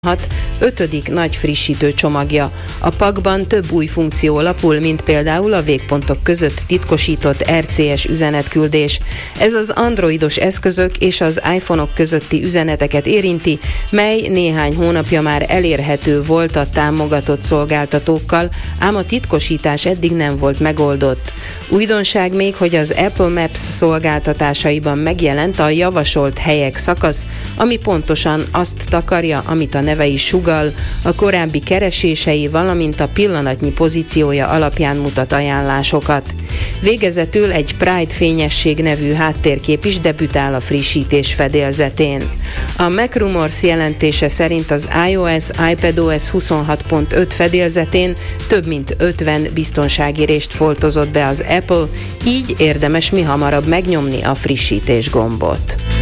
5. nagy frissítő csomagja. A pakban több új funkció lapul, mint például a végpontok között titkosított RCS üzenetküldés. Ez az androidos eszközök és az iPhone-ok közötti üzeneteket érinti, mely néhány hónapja már elérhető volt a támogatott szolgáltatókkal, ám a titkosítás eddig nem volt megoldott. Újdonság még, hogy az Apple Maps szolgáltatásaiban megjelent a javasolt helyek szakasz, ami pontosan azt takarja, amit a neve is sugall, a korábbi keresései, valamint a pillanatnyi pozíciója alapján mutat ajánlásokat. Végezetül egy Pride fényesség nevű háttérkép is debütál a frissítés fedélzetén. A MacRumors jelentése szerint az iOS, iPadOS 26.5 fedélzetén több mint 50 biztonsági rést foltozott be az Apple, így érdemes mihamarabb megnyomni a frissítés gombot.